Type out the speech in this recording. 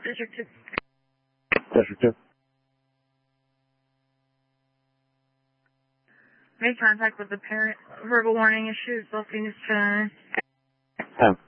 District 2. District 2. Made contact with the parent. Verbal warning issues. Delphine is 10. 10.